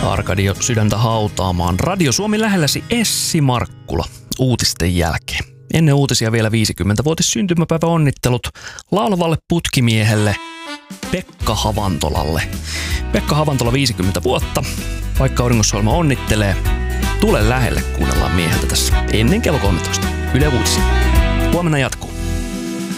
Arkadio sydäntä hautaamaan. Radio Suomi lähelläsi Essi Markkula uutisten jälkeen. Ennen uutisia vielä 50-vuotis syntymäpäiväonnittelut laulavalle putkimiehelle Pekka Havantolalle. Pekka Havantola 50 vuotta. Vaikka Auringossa-ohjelma onnittelee, tule lähelle, kuunnellaan mieheltä tässä ennen kello 13. Yle Uutisia. Huomenna jatkuu.